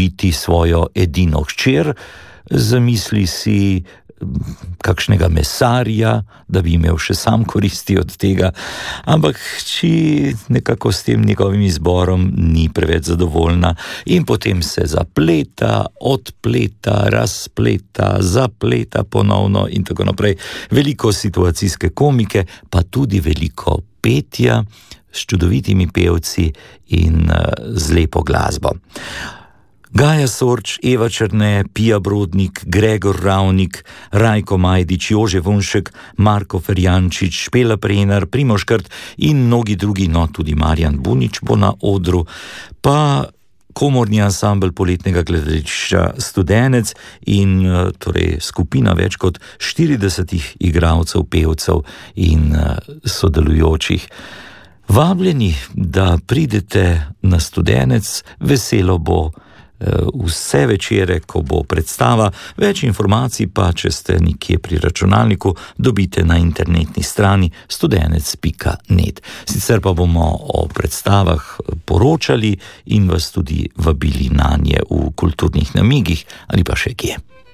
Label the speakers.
Speaker 1: užiti svojo edino hčer, zamisli si kakšnega mesarja, da bi imel še sam koristi od tega, ampak hči nekako s tem njegovim izborom ni preveč zadovoljna in potem se zapleta, odpleta, razpleta, zapleta ponovno in tako naprej. Veliko situacijske komike, pa tudi veliko petja s čudovitimi pevci in z lepo glasbo. Gaja Sorč, Eva Černe, Pija Brodnik, Gregor Ravnik, Rajko Majdič, Jože Vunšek, Marko Ferjančič, Špela Prenar, Primož Krt in mnogi drugi, no tudi Marjan Bunič bo na odru, pa komorni ansambel Poletnega gledališča Studenec in torej skupina več kot 40 igralcev, pevcev in sodelujočih. Vabljeni, da pridete na Studenec, veselo bo vse večere, ko bo predstava. Več informacij pa, če ste nekje pri računalniku, dobite na internetni strani studenec.net. Sicer pa bomo o predstavah poročali in vas tudi vabili nanje v kulturnih namigih ali pa še kje.